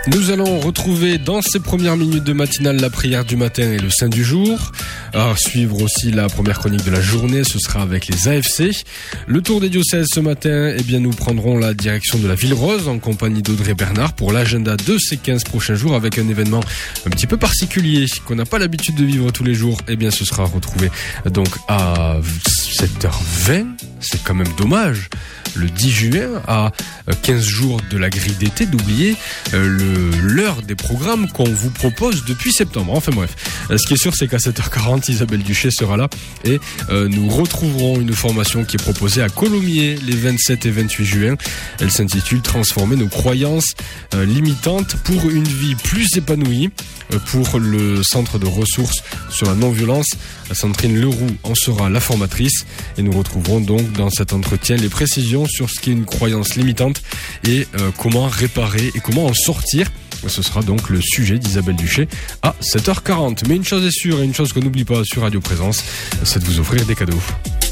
Nous allons retrouver dans ces premières minutes de matinale la prière du matin et le saint du jour. À suivre aussi la première chronique de la journée, ce sera avec les AFC. Le tour des diocèses ce matin, nous prendrons la direction de la Ville Rose en compagnie d'Audrey Bernard pour l'agenda de ces 15 prochains jours avec un événement un petit peu particulier qu'on n'a pas l'habitude de vivre tous les jours. Ce sera retrouvé donc à 7h20. C'est quand même dommage. Le 10 juin, à 15 jours de la grille d'été, d'oublier l'heure des programmes qu'on vous propose depuis septembre. Enfin bref, ce qui est sûr, c'est qu'à 7h40, Isabelle Duché sera là et nous retrouverons une formation qui est proposée à Colomiers les 27 et 28 juin. Elle s'intitule « Transformer nos croyances limitantes pour une vie plus épanouie ». Pour le centre de ressources sur la non-violence, Sandrine Leroux en sera la formatrice et nous retrouverons donc dans cet entretien les précisions sur ce qu'est une croyance limitante et comment réparer et comment en sortir. Ce sera donc le sujet d'Isabelle Duché à 7h40. Mais une chose est sûre et une chose qu'on n'oublie pas sur Radio Présence, c'est de vous offrir des cadeaux.